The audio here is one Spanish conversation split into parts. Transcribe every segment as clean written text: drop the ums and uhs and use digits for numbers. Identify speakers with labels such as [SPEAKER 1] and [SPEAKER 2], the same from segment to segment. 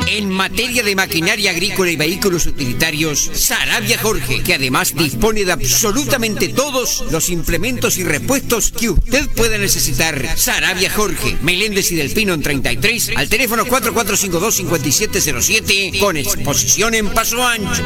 [SPEAKER 1] En materia de maquinaria agrícola y vehículos utilitarios, Sarabia Jorge, que además dispone de absolutamente todos los implementos y repuestos que usted pueda necesitar. Sarabia Jorge, Meléndez y Del Pino en 33, al teléfono 4452-5707, con exposición en Paso Ancho.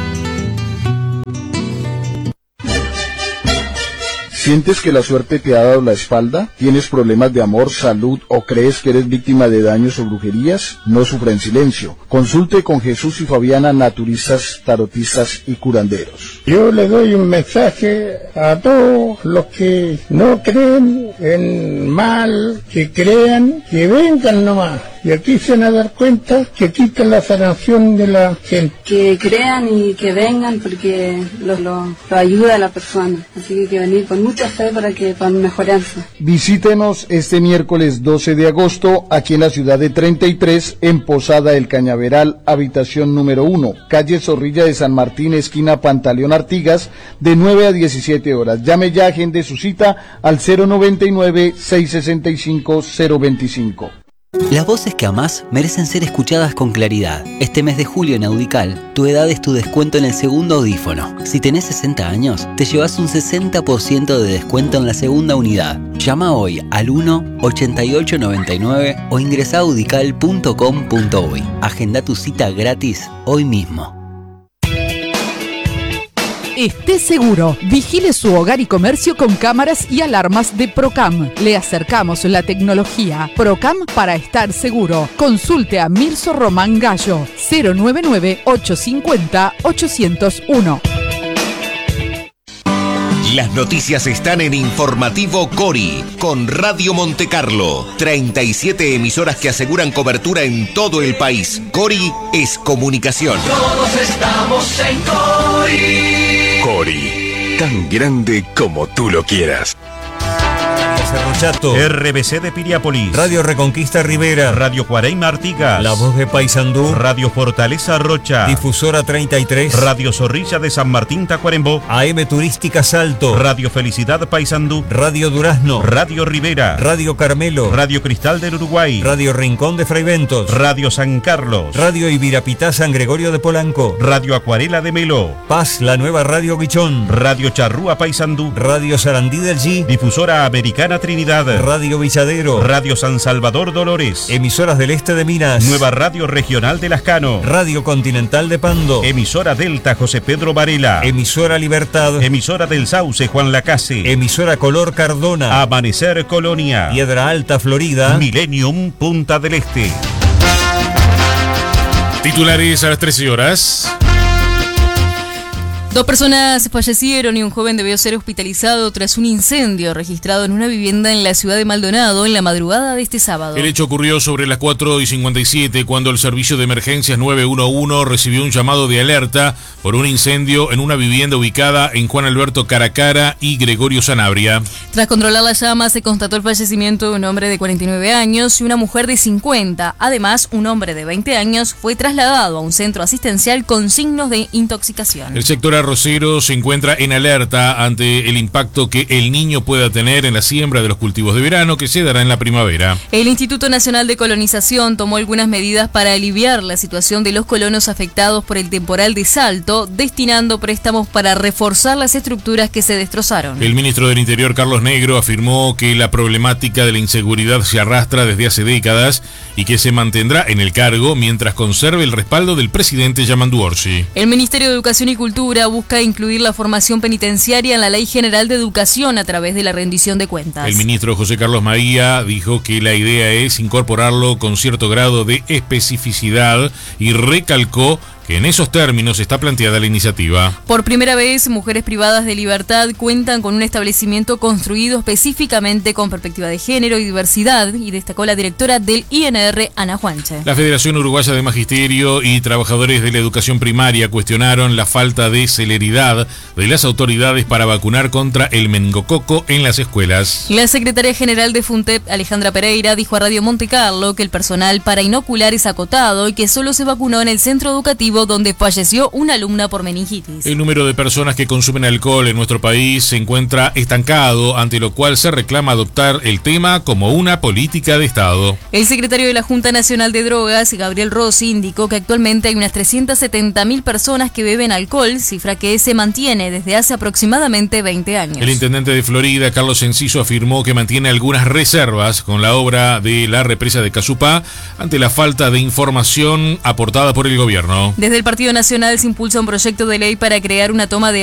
[SPEAKER 2] ¿Sientes que la suerte te ha dado la espalda? ¿Tienes problemas de amor, salud o crees que eres víctima de daños o brujerías? No sufra en silencio. Consulte con Jesús y Fabiana, naturistas, tarotistas y curanderos.
[SPEAKER 3] Yo le doy un mensaje a todos los que no creen en mal, que crean, que vengan nomás. Y aquí se van a dar cuenta que quitan la sanación de la gente.
[SPEAKER 4] Que crean y que vengan porque lo ayuda a la persona. Así que hay que venir con mucha fe para mejorarse.
[SPEAKER 2] Visítenos este miércoles 12 de agosto aquí en la ciudad de 33, en Posada del Cañaveral, habitación número 1, calle Zorrilla de San Martín, esquina Pantaleón Artigas, de 9 a 17 horas. Llame ya, agende su cita al 099-665-025.
[SPEAKER 5] Las voces que amás merecen ser escuchadas con claridad. Este mes de julio en Audical, tu edad es tu descuento en el segundo audífono. Si tenés 60 años, te llevas un 60% de descuento en la segunda unidad. Llama hoy al 1-8899 o ingresa a audical.com.uy. Agenda tu cita gratis hoy mismo.
[SPEAKER 6] Esté seguro, vigile su hogar y comercio con cámaras y alarmas de Procam. Le acercamos la tecnología. Procam para estar seguro. Consulte a Mirso Román Gallo, 099-850-801.
[SPEAKER 7] Las noticias están en Informativo Cori, con Radio Montecarlo. 37 emisoras que aseguran cobertura en todo el país. Cori es comunicación.
[SPEAKER 8] Todos estamos en Cori.
[SPEAKER 7] Cori, tan grande como tú lo quieras.
[SPEAKER 9] Cerro RBC de Piriápolis, Radio Reconquista Rivera, Radio Cuareima Artigas, La Voz de Paysandú, Radio Fortaleza Rocha, Difusora 33, Radio Zorrilla de San Martín Tacuarembó, AM Turística Salto, Radio Felicidad Paysandú, Radio Durazno, Radio Rivera, Radio Carmelo, Radio Cristal del Uruguay, Radio Rincón de Fraiventos, Radio San Carlos, Radio Ibirapitá San Gregorio de Polanco, Radio Acuarela de Melo, Paz, la nueva Radio Guichón, Radio Charrúa Paysandú, Radio Sarandí del G, Difusora Americana Trinidad, Radio Villadero, Radio San Salvador Dolores, Emisoras del Este de Minas, Nueva Radio Regional de Lascano, Radio Continental de Pando, Emisora Delta José Pedro Varela, Emisora Libertad, Emisora del Sauce Juan Lacase, Emisora Color Cardona, Amanecer Colonia, Piedra Alta Florida, Millennium Punta del Este.
[SPEAKER 10] Titulares a las 13 horas.
[SPEAKER 11] 2 personas fallecieron y un joven debió ser hospitalizado tras un incendio registrado en una vivienda en la ciudad de Maldonado en la madrugada de este sábado.
[SPEAKER 10] El hecho ocurrió sobre las 4:57 cuando el servicio de emergencias 911 recibió un llamado de alerta por un incendio en una vivienda ubicada en Juan Alberto Caracara y Gregorio Sanabria.
[SPEAKER 11] Tras controlar las llamas se constató el fallecimiento de un hombre de 49 años y una mujer de 50. Además, un hombre de 20 años fue trasladado a un centro asistencial con signos de intoxicación.
[SPEAKER 10] El sector arrocero se encuentra en alerta ante el impacto que el niño pueda tener en la siembra de los cultivos de verano que se dará en la primavera.
[SPEAKER 11] El Instituto Nacional de Colonización tomó algunas medidas para aliviar la situación de los colonos afectados por el temporal de Salto, destinando préstamos para reforzar las estructuras que se destrozaron.
[SPEAKER 10] El ministro del Interior, Carlos Negro, afirmó que la problemática de la inseguridad se arrastra desde hace décadas y que se mantendrá en el cargo mientras conserve el respaldo del presidente Yamandu Orsi.
[SPEAKER 11] El Ministerio de Educación y Cultura busca incluir la formación penitenciaria en la Ley General de Educación a través de la rendición de cuentas.
[SPEAKER 10] El ministro José Carlos Maía dijo que la idea es incorporarlo con cierto grado de especificidad y recalcó que en esos términos está planteada la iniciativa.
[SPEAKER 11] Por primera vez, mujeres privadas de libertad cuentan con un establecimiento construido específicamente con perspectiva de género y diversidad, y destacó la directora del INR, Ana Juanche.
[SPEAKER 10] La Federación Uruguaya de Magisterio y Trabajadores de la Educación Primaria cuestionaron la falta de celeridad de las autoridades para vacunar contra el meningococo en las escuelas.
[SPEAKER 11] La secretaria general de FUNTEP, Alejandra Pereira, dijo a Radio Montecarlo que el personal para inocular es acotado y que solo se vacunó en el centro educativo educativo donde falleció una alumna por meningitis.
[SPEAKER 10] El número de personas que consumen alcohol en nuestro país se encuentra estancado, ante lo cual se reclama adoptar el tema como una política de Estado.
[SPEAKER 11] El secretario de la Junta Nacional de Drogas, Gabriel Rossi, indicó que actualmente hay unas 370.000 personas que beben alcohol, cifra que se mantiene desde hace aproximadamente 20 años.
[SPEAKER 10] El intendente de Florida, Carlos Enciso, afirmó que mantiene algunas reservas con la obra de la represa de Casupá ante la falta de información aportada por el gobierno.
[SPEAKER 11] Desde el Partido Nacional se impulsa un proyecto de ley para crear una toma de